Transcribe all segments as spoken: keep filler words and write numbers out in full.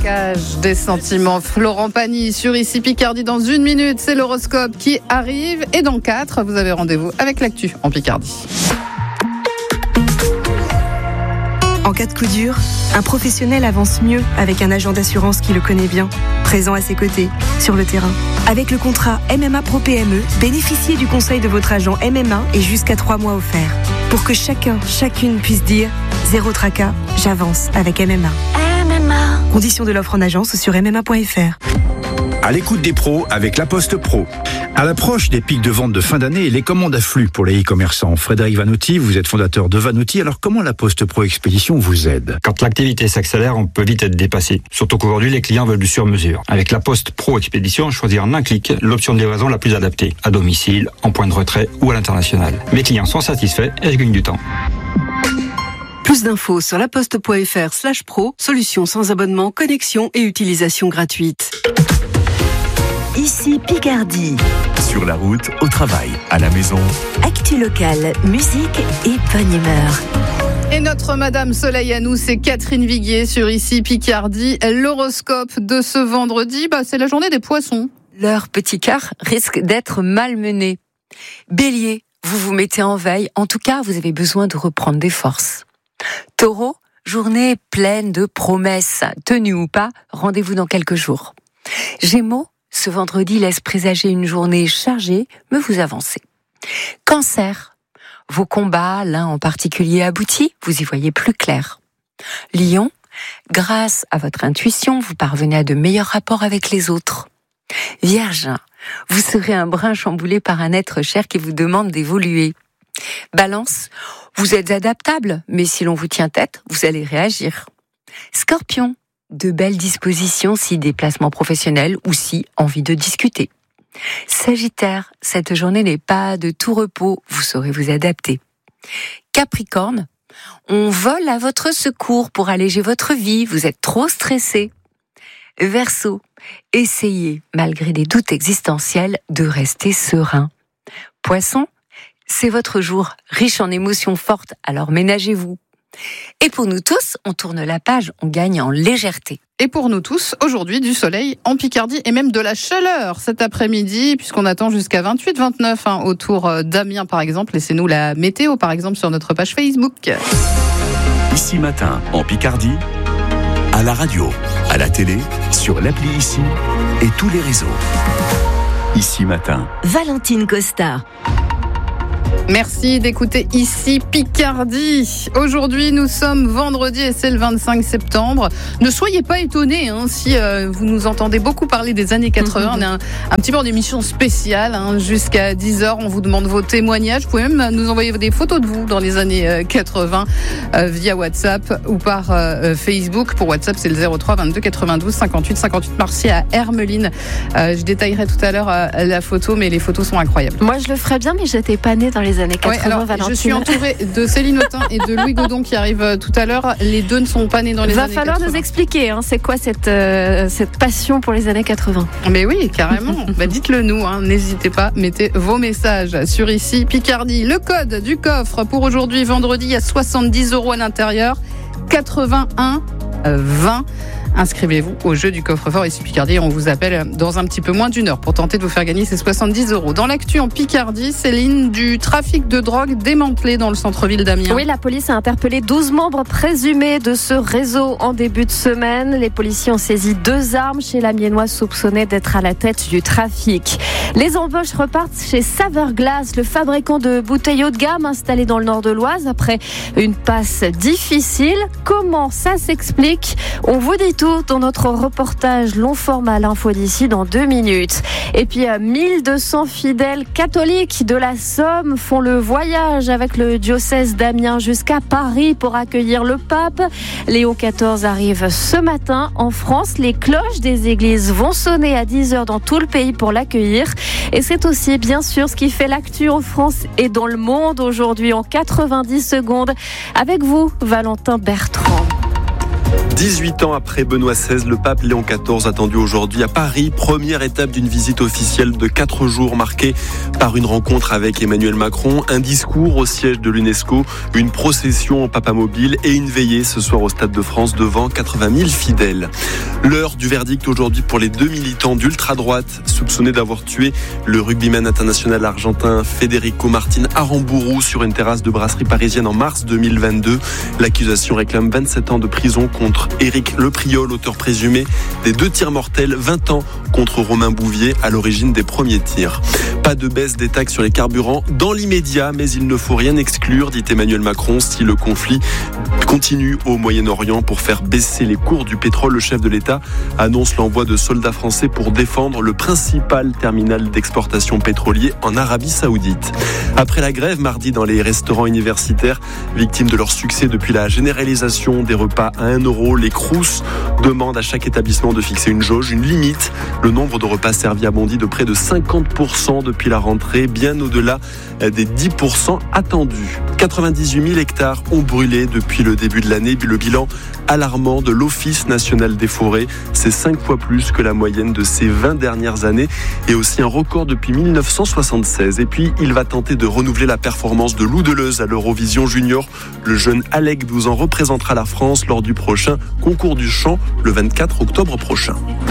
braquage des sentiments. Florent Pagny sur Ici Picardie. Dans une minute, c'est l'horoscope qui arrive. Et dans quatre, vous avez rendez-vous avec l'actu en Picardie. En cas de coup dur, un professionnel avance mieux avec un agent d'assurance qui le connaît bien, présent à ses côtés, sur le terrain. Avec le contrat M M A Pro P M E, bénéficiez du conseil de votre agent M M A et jusqu'à trois mois offerts. Pour que chacun, chacune puisse dire « Zéro tracas, j'avance avec M M A ». M M A. Conditions de l'offre en agence sur m m a point f r. À l'écoute des pros avec La Poste Pro. À l'approche des pics de vente de fin d'année, les commandes affluent pour les e-commerçants. Frédéric Vanotti, vous êtes fondateur de Vanotti. Alors comment La Poste Pro Expédition vous aide ? Quand l'activité s'accélère, on peut vite être dépassé. Surtout qu'aujourd'hui, les clients veulent du sur-mesure. Avec La Poste Pro Expédition, choisir en un clic l'option de livraison la plus adaptée. À domicile, en point de retrait ou à l'international. Mes clients sont satisfaits et je gagne du temps. Plus d'infos sur laposte.fr slash pro, solution sans abonnement, connexion et utilisation gratuite. Ici Picardie. Sur la route, au travail, à la maison. Actu locale, musique et bonne humeur. Et notre Madame Soleil à nous, c'est Catherine Viguier sur Ici Picardie. L'horoscope de ce vendredi, bah, c'est la journée des poissons. Leur petit cœur risque d'être malmené. Bélier, vous vous mettez en veille. En tout cas, vous avez besoin de reprendre des forces. Taureau, journée pleine de promesses. Tenues ou pas, rendez-vous dans quelques jours. Gémeaux, ce vendredi laisse présager une journée chargée, mais vous avancez. Cancer, vos combats, l'un en particulier aboutis, vous y voyez plus clair. Lion, grâce à votre intuition, vous parvenez à de meilleurs rapports avec les autres. Vierge, vous serez un brin chamboulé par un être cher qui vous demande d'évoluer. Balance, vous êtes adaptable, mais si l'on vous tient tête, vous allez réagir. Scorpion, de belles dispositions si déplacement professionnel ou si envie de discuter. Sagittaire, cette journée n'est pas de tout repos, vous saurez vous adapter. Capricorne, on vole à votre secours pour alléger votre vie, vous êtes trop stressé. Verseau, essayez, malgré des doutes existentiels, de rester serein. Poisson, c'est votre jour, riche en émotions fortes, alors ménagez-vous. Et pour nous tous, on tourne la page, on gagne en légèreté. Et pour nous tous, aujourd'hui, du soleil en Picardie et même de la chaleur cet après-midi, puisqu'on attend jusqu'à vingt-huit vingt-neuf hein, autour d'Amiens par exemple. Laissez-nous la météo par exemple sur notre page Facebook. Ici Matin en Picardie, à la radio, à la télé, sur l'appli Ici et tous les réseaux. Ici Matin. Valentine Costa. Merci d'écouter Ici Picardie. Aujourd'hui, nous sommes vendredi et c'est le vingt-cinq septembre. Ne soyez pas étonnés hein, si euh, vous nous entendez beaucoup parler des années quatre-vingts. Mm-hmm. On est un, un petit peu en émission spéciale. Hein, jusqu'à dix heures, on vous demande vos témoignages. Vous pouvez même nous envoyer des photos de vous dans les années quatre-vingts euh, via WhatsApp ou par euh, Facebook. Pour WhatsApp, c'est le zéro trois vingt-deux quatre-vingt-douze cinquante-huit cinquante-huit. Merci à Hermeline. Euh, je détaillerai tout à l'heure euh, la photo, mais les photos sont incroyables. Moi, je le ferais bien, mais j'étais pas née dans les années quatre-vingts. Ouais, alors, Valentine. Je suis entourée de Céline Autain et de Louis Godon qui arrivent tout à l'heure. Les deux ne sont pas nés dans les Va années falloir quatre-vingts. nous expliquer, hein, c'est quoi cette, euh, cette passion pour les années quatre-vingts. Mais oui, carrément. bah, dites-le nous, hein. N'hésitez pas, mettez vos messages sur Ici Picardie. Le code du coffre pour aujourd'hui, vendredi, il y a soixante-dix euros à l'intérieur, quatre-vingt-un vingt. Inscrivez-vous au jeu du coffre-fort Ici Picardie. On vous appelle dans un petit peu moins d'une heure pour tenter de vous faire gagner ces soixante-dix euros. Dans l'actu en Picardie, Céline, du trafic de drogue démantelé dans le centre-ville d'Amiens. Oui, la police a interpellé douze membres présumés de ce réseau en début de semaine. Les policiers ont saisi deux armes chez l'Amiénois soupçonné d'être à la tête du trafic. Les embauches repartent chez Saveur Glace, le fabricant de bouteilles haut de gamme installé dans le nord de l'Oise après une passe difficile. Comment ça s'explique ? On vous dit tout dans notre reportage long format l'info d'ici dans deux minutes. Et puis mille deux cents fidèles catholiques de la Somme font le voyage avec le diocèse d'Amiens jusqu'à Paris pour accueillir le pape. Léon quatorze arrive ce matin en France. Les cloches des églises vont sonner à dix heures dans tout le pays pour l'accueillir. Et c'est aussi bien sûr ce qui fait l'actu en France et dans le monde aujourd'hui en quatre-vingt-dix secondes. Avec vous, Valentin Bertrand. dix-huit ans après Benoît seize, le pape Léon quatorze attendu aujourd'hui à Paris. Première étape d'une visite officielle de quatre jours marquée par une rencontre avec Emmanuel Macron, un discours au siège de l'UNESCO, une procession en papamobile et une veillée ce soir au Stade de France devant quatre-vingt mille fidèles. L'heure du verdict aujourd'hui pour les deux militants d'ultra-droite soupçonnés d'avoir tué le rugbyman international argentin Federico Martin Aramburu sur une terrasse de brasserie parisienne en mars deux mille vingt-deux. L'accusation réclame vingt-sept ans de prison contre Éric Lepriol, auteur présumé des deux tirs mortels, vingt ans contre Romain Bouvier, à l'origine des premiers tirs. Pas de baisse des taxes sur les carburants dans l'immédiat, mais il ne faut rien exclure, dit Emmanuel Macron, si le conflit continue au Moyen-Orient pour faire baisser les cours du pétrole. Le chef de l'État annonce l'envoi de soldats français pour défendre le principal terminal d'exportation pétrolier en Arabie Saoudite. Après la grève mardi dans les restaurants universitaires, victimes de leur succès depuis la généralisation des repas à un euro, les Crous demandent à chaque établissement de fixer une jauge, une limite. Le nombre de repas servis a bondi de près de cinquante pour cent depuis la rentrée, bien au-delà des dix pour cent attendus. quatre-vingt-dix-huit mille hectares ont brûlé depuis le début de l'année. Le bilan alarmant de l'Office national des forêts, c'est cinq fois plus que la moyenne de ces vingt dernières années et aussi un record depuis mille neuf cent soixante-seize. Et puis, il va tenter de renouveler la performance de Lou Deleuze à l'Eurovision Junior. Le jeune Alec, douze ans, représentera la France lors du prochain concours du chant le vingt-quatre octobre prochain.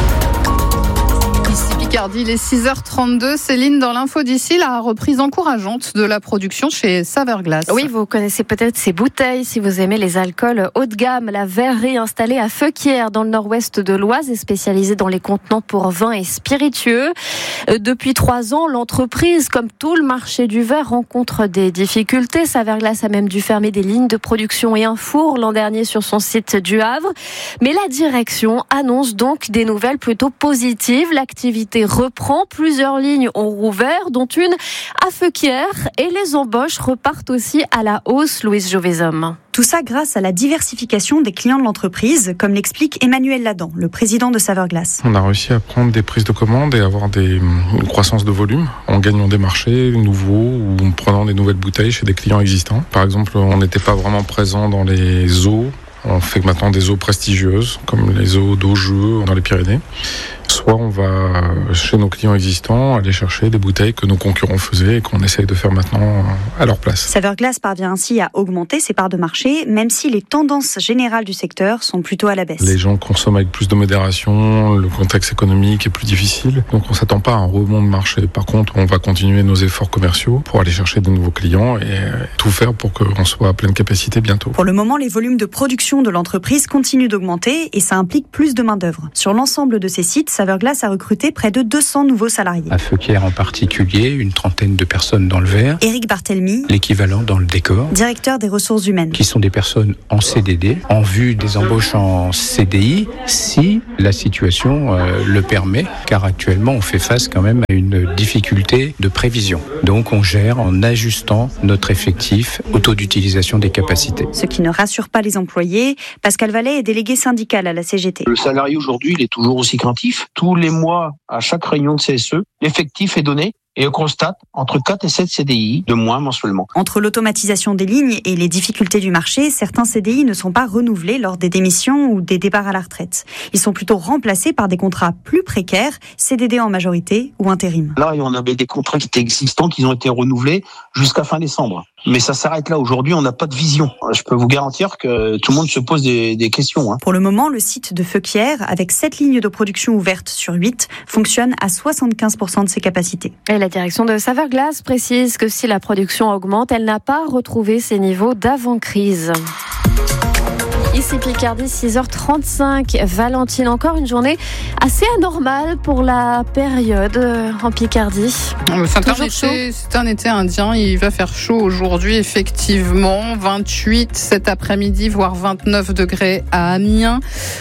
Picardie, il est six heures trente-deux. Céline, dans l'info d'ici, la reprise encourageante de la production chez Saverglass. Oui, vous connaissez peut-être ces bouteilles si vous aimez les alcools haut de gamme. La verrerie installée à Feuquières, dans le nord-ouest de l'Oise, est spécialisée dans les contenants pour vins et spiritueux. Depuis trois ans, l'entreprise, comme tout le marché du verre, rencontre des difficultés. Saverglass a même dû fermer des lignes de production et un four l'an dernier sur son site du Havre. Mais la direction annonce donc des nouvelles plutôt positives. L'activité reprend, plusieurs lignes ont rouvert, dont une à Feuquières, et les embauches repartent aussi à la hausse, Louise Jovézom. Tout ça grâce à la diversification des clients de l'entreprise, comme l'explique Emmanuel Ladan, le président de Saverglass. On a réussi à prendre des prises de commandes et avoir des, une croissance de volume en gagnant des marchés nouveaux ou en prenant des nouvelles bouteilles chez des clients existants. Par exemple, on n'était pas vraiment présent dans les eaux. On fait maintenant des eaux prestigieuses, comme les eaux d'Augeux dans les Pyrénées. Soit on va chez nos clients existants aller chercher des bouteilles que nos concurrents faisaient et qu'on essaye de faire maintenant à leur place. Saverglass parvient ainsi à augmenter ses parts de marché, même si les tendances générales du secteur sont plutôt à la baisse. Les gens consomment avec plus de modération, le contexte économique est plus difficile, donc on ne s'attend pas à un rebond de marché. Par contre, on va continuer nos efforts commerciaux pour aller chercher de nouveaux clients et tout faire pour qu'on soit à pleine capacité bientôt. Pour le moment, les volumes de production de l'entreprise continuent d'augmenter et ça implique plus de main-d'œuvre. Sur l'ensemble de ces sites, Saverglass a recruté près de deux cents nouveaux salariés. À Feuquières en particulier, une trentaine de personnes dans le verre. Éric Barthelmy, l'équivalent dans le décor. Directeur des ressources humaines. Qui sont des personnes en C D D, en vue des embauches en C D I, si la situation euh, le permet, car actuellement on fait face quand même à une difficulté de prévision. Donc on gère en ajustant notre effectif au taux d'utilisation des capacités. Ce qui ne rassure pas les employés. Pascal Vallet est délégué syndical à la C G T. Le salarié aujourd'hui, il est toujours aussi craintif. Tous les mois, à chaque réunion de C S E, l'effectif est donné et on constate entre quatre et sept C D I de moins mensuellement. Entre l'automatisation des lignes et les difficultés du marché, certains C D I ne sont pas renouvelés lors des démissions ou des départs à la retraite. Ils sont plutôt remplacés par des contrats plus précaires, C D D en majorité ou intérim. Là, on avait des contrats qui étaient existants, qui ont été renouvelés jusqu'à fin décembre. Mais ça s'arrête là. Aujourd'hui, on n'a pas de vision. Je peux vous garantir que tout le monde se pose des, des questions. Hein. Pour le moment, le site de Feuquières, avec sept lignes de production ouvertes sur huit, fonctionne à soixante-quinze pour cent de ses capacités. Et la direction de Saverglass précise que si la production augmente, elle n'a pas retrouvé ses niveaux d'avant-crise. Ici Picardie, six heures trente-cinq. Valentine, encore une journée assez anormale pour la période en Picardie. C'est un, été, c'est un été indien, il va faire chaud aujourd'hui, effectivement. vingt-huit cet après-midi, voire vingt-neuf degrés à Amiens.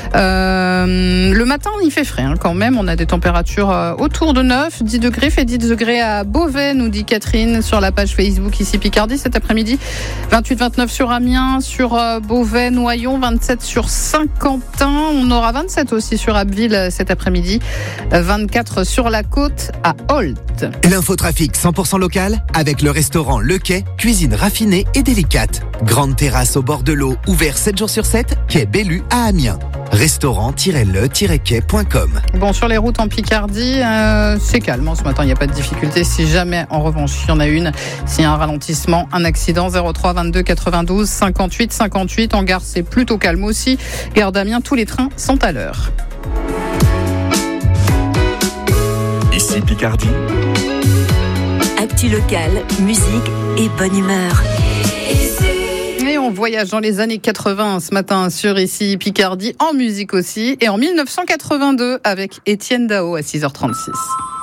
Euh, le matin, il fait frais hein, quand même. On a des températures euh, autour de neuf, dix degrés, fait dix degrés à Beauvais, nous dit Catherine sur la page Facebook ici Picardie cet après-midi. vingt-huit vingt-neuf sur Amiens, sur euh, Beauvais, Noyon, vingt-sept sur Saint-Quentin. On aura vingt-sept aussi sur Abbeville cet après-midi. vingt-quatre sur la côte à Holt. L'infotrafic cent pour cent local avec le restaurant Le Quai, cuisine raffinée et délicate. Grande terrasse au bord de l'eau, ouvert sept jours sur sept, quai Bellu à Amiens. restaurant tiret le tiret quai point com. Bon, sur les routes en Picardie, euh, c'est calme ce matin, il n'y a pas de difficulté. Si jamais, en revanche, il y en a une, s'il y a un ralentissement, un accident, zéro trois vingt-deux quatre-vingt-douze cinquante-huit cinquante-huit. En gare, c'est plutôt calme aussi. Gare d'Amiens, tous les trains sont à l'heure. Ici Picardie. Actu locale, musique et bonne humeur. Et on voyage dans les années quatre-vingts ce matin sur Ici Picardie, en musique aussi, et en mille neuf cent quatre-vingt-deux avec Étienne Dao à six heures trente-six.